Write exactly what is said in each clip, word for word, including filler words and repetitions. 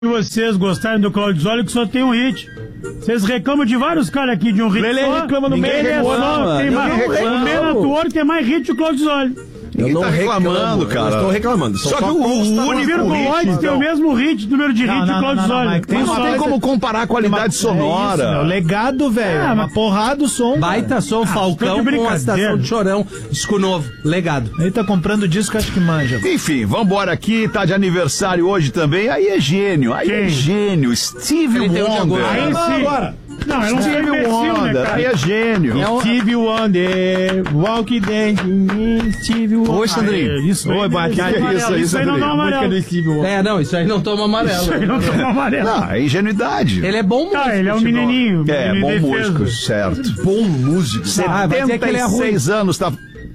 vocês gostarem do Claudio Zoli, que só tem um hit. Vocês reclamam de vários caras aqui de um hit. Ele só. reclama no meio, Ele é só, tem mais, o Menator tem mais hit que o Claudio Zoli. Eu Ninguém não tá reclamando, reclamo, cara. Eu estou reclamando. Só, só que o, o único hit... hit... tem o mesmo hit, número de hit do Claudio Zoli. Mas não, não tem como comparar a qualidade sonora. É isso, legado, velho. É, uma porrada do som. Baita som, ah, Falcão com a estação de Chorão. Disco novo, legado. Ele tá comprando disco, acho que manja. Enfim, vambora aqui, tá de aniversário hoje também. Aí é gênio, aí Quem? é gênio. Steve Wonder. Aí sim. Agora. Não, é um Steve Wonder, aí é gênio. É um... Steve Wonder, Walk Dancing, Steve Wonder. Oi, Sandrinho. Ah, é, isso Oi, Bate, que é isso aí, isso aí não dá amarelo. Do Steve Wonder. É, não, isso aí não toma amarelo. Isso aí não toma amarelo. Não, é ingenuidade. Ele é bom músico. Ah, ele é um menininho. É, menino bom defesa. músico, certo. Bom músico. Ah, vai dizer que ele é ruim. setenta e seis anos, tá...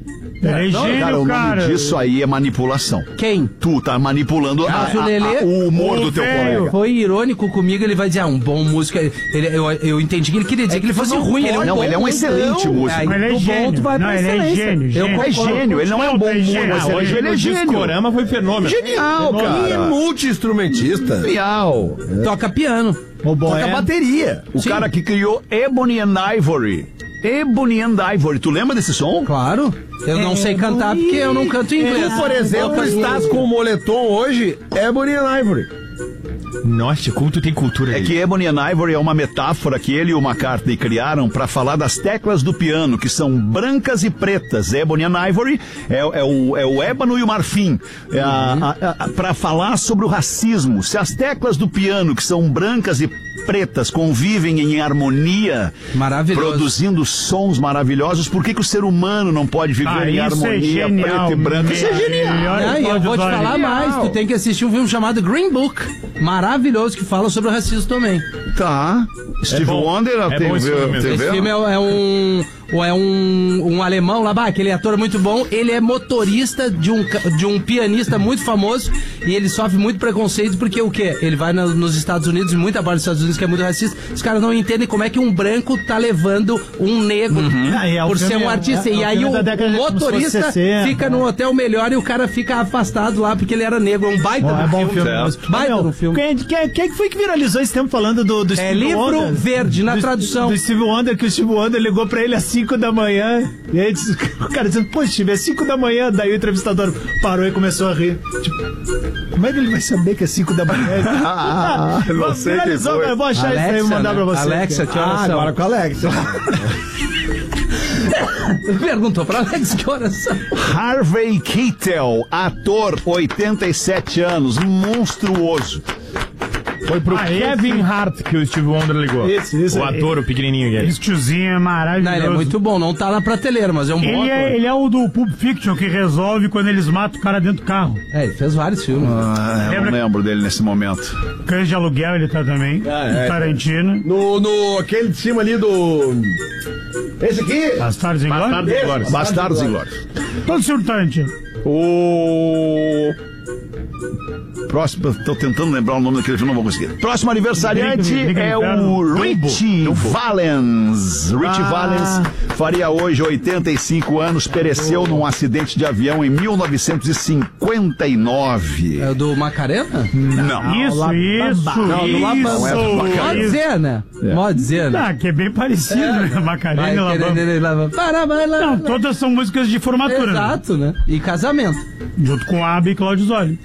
É Não, gênio, cara, o cara. nome disso aí é manipulação. Quem? Tu tá manipulando a, Mas o a, Lelê- a, o humor o do teu velho. colega. Foi irônico comigo, ele vai dizer, ah, um bom músico. Ele, eu, eu entendi que ele queria dizer que ele fosse ruim. Ele é um Não, bom ele é um músico. excelente músico. Aí, Mas ele é do bom, gênio. tu vai Não, pra ele é excelência. gênio, Eu gênio. É concordo. gênio, ele não é um bom É gênio. músico, Ah, hoje ele é gênio. Discorama foi fenômeno. Genial, E cara. multi-instrumentista. Genial. Toca piano. O bom Toca é... bateria. O Sim. cara que criou Ebony and Ivory. Ebony and Ivory. Tu lembra desse som? Claro. Eu não sei cantar porque eu não canto inglês. Tu, por exemplo, estás com o moletom hoje, Ebony and Ivory. Nossa, como tu tem cultura É aí. que Ebony and Ivory é uma metáfora que ele e o McCartney criaram para falar das teclas do piano, que são brancas e pretas. Ebony and Ivory é, é, o, é o ébano e o marfim. É para falar sobre o racismo. Se as teclas do piano, que são brancas e pretas, convivem em harmonia, Maravilhoso. produzindo sons maravilhosos, por que, que o ser humano não pode viver Ah, em isso é harmonia genial. preto e branco? Isso é genial. Melhor Ah, que e eu Claudio vou te Zoli. falar mais, tu tem que assistir um filme chamado Green Book, maravilhoso, que fala sobre o racismo também. Tá. Steve bom. Wonder, É tem, bom esse filme mesmo. tem Esse ver? filme é, é um ou é um, um alemão lá, bah, aquele ator muito bom, ele é motorista de um, ca- de um pianista muito famoso e ele sofre muito preconceito porque o quê? Ele vai na- nos Estados Unidos, e muita parte dos Estados Unidos que é muito racista, os caras não entendem como é que um branco tá levando um negro Ah, e é o por ser filme- um artista. é- é o e aí filme o, da década o de- como se fosse motorista sessenta. fica no hotel melhor e o cara fica afastado lá porque ele era negro. É um baita Bom, é do bom filme. filme Certo. mesmo. Baita Meu, do filme. Quem, quem, quem foi que viralizou esse tempo falando do, do É Steve livro Wonder? verde, na do, tradução. Do Steve Wonder, que o Steve Wonder ligou pra ele às cinco da manhã. E aí disse- o cara dizendo, pô, Steve, é cinco da manhã. Daí o entrevistador parou e começou a rir. Tipo, como é que ele vai saber que é cinco da manhã? Ah, eu não sei quem Viralizou, foi. cara, eu vou achar isso aí e mandar né? pra você. Alexa, que horas ah, são? agora com a Alexa. Perguntou pra Alex que horas são. Harvey Keitel, ator, oitenta e sete anos, monstruoso. Foi pro Ah, Kevin esse- Hart que o Steve Wonder ligou. Isso, isso O aí. ator, o pequenininho aquele. Esse tiozinho é maravilhoso. Não, ele é muito bom, não tá na prateleira, mas é um bom Ele ator. é, ele é o do Pulp Fiction que resolve quando eles matam o cara dentro do carro. É, ele fez vários filmes. Ah, eu Lembra- não lembro dele nesse momento. Cães de Aluguel ele tá também. Ah, é. O Tarantino. No, no, aquele de cima ali do... Esse aqui? Bastardos em Glória. Bastardos e Glórias. Bastardos Inglórios. Todo filme do Tarantino. O... Próximo, tô tentando lembrar o nome daquele filme, não vou conseguir. Próximo aniversariante Briga, briga, é briga, o Dumbo. Richie Valens. Richie Ah. Valens faria hoje oitenta e cinco anos, pereceu num acidente de avião em mil novecentos e cinquenta e nove. É o do Macarena? Não. Isso, La isso, Bamba. Não, no La Bamba. isso. Não é La Pode isso. dizer, né? Pode dizer, né? Ah, que é bem parecido, né? Macarena Vai e La Bamba. querer lá, para, vai lá. Não, todas são músicas de formatura. né? Exato, né? E casamento. Junto com Abba e Claudio Zoli.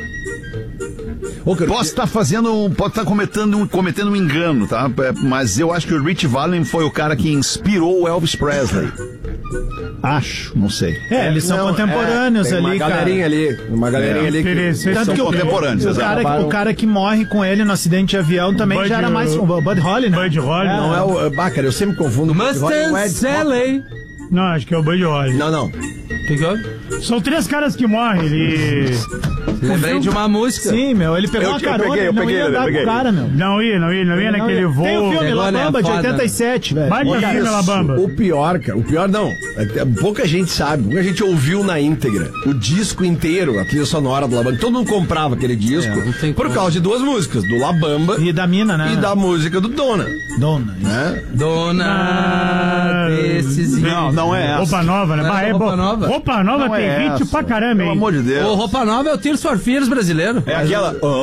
Posso estar fazendo, um- pode estar cometendo um, cometendo um engano, tá? É, mas eu acho que o Rich Valens foi o cara que inspirou o Elvis Presley. Acho, não sei. É, eles são Não, contemporâneos é, tem ali, uma cara. galerinha ali. Uma galerinha É, ali. Que... interessante. Tanto São que o- contemporâneos, o, exato. cara, que- o cara que morre com ele no acidente de avião também Bud- já era mais... O Bud Holly, né? Bud Holly. É, Não é o. Ah, cara, eu sempre confundo. Mustang Ed Sally. Não, acho que é o Bud Holly. Não, não. O que que houve? São três caras que morrem. Ele Lembrei de uma música. Sim, meu, ele pegou Eu- uma eu carona, peguei, eu ele não peguei ia ele, andar eu com peguei. o cara, meu. não ia, não ia, não ia Não naquele ia. voo. Tem o filme Pegou, La né? Bamba de Foda. oitenta e sete, velho. Baita Olha filme, isso. La Bamba. O pior, cara, o pior não. É que pouca gente sabe, pouca gente ouviu na íntegra. O disco inteiro, a trilha sonora do La Bamba. Todo mundo comprava aquele disco É, não tem por como. causa de duas músicas, do La Bamba E da mina, né? e da música do Dona. Dona. isso. Né? Dona Ah, desses... Não, não é essa. Roupa Nova, né? Não é Bah, é Roupa bom. Nova? Roupa Nova Não tem é hit essa. pra caramba, Pelo hein? amor de Deus. O Roupa Nova é o Tears for Fears brasileiro. É aquela...